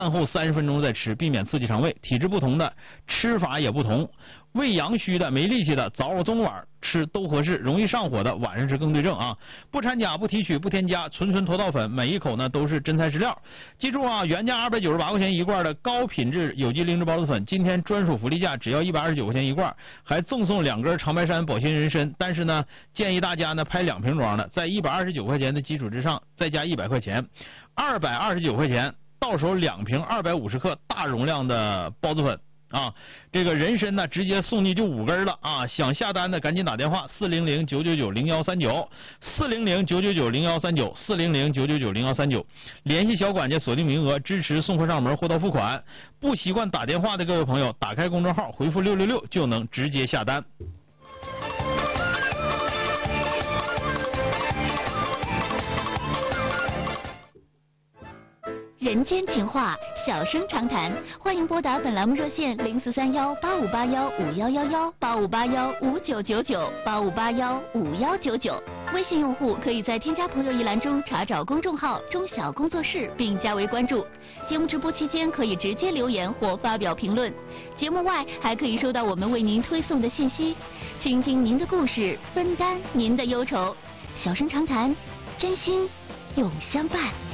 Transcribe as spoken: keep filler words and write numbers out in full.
饭后三十分钟再吃，避免刺激肠胃。体质不同的吃法也不同，胃阳虚的、没力气的，早中晚吃都合适。容易上火的，晚上吃更对症啊！不掺假、不提取、不添加，纯纯沱稻粉，每一口呢都是真材实料。记住啊，原价二百九十八块钱一罐的高品质有机灵芝孢子粉，今天专属福利价只要一百二十九块钱一罐，还赠送两根长白山保鲜人参。但是呢，建议大家呢拍两瓶装的，在一百二十九块钱的基础之上再加一百块钱，二百二十九块钱。到手两瓶二百五十克大容量的孢子粉啊，这个人参呢直接送你就五根了啊！想下单的赶紧打电话四零零九九九零幺三九四零零九九九零幺三九四零零九九九零幺三九，联系小管家锁定名额，支持送货上门，货到付款。不习惯打电话的各位朋友，打开公众号回复六六六就能直接下单。 人间情话，小声长谈，欢迎拨打本栏目热线零四三幺八五八幺五幺幺幺八五八幺五九九九八五八幺五幺九九。微信用户可以在添加朋友一栏中查找公众号中小工作室并加为关注。节目直播期间可以直接留言或发表评论，节目外还可以收到我们为您推送的信息，倾听您的故事，分担您的忧愁。小声长谈，真心永相伴。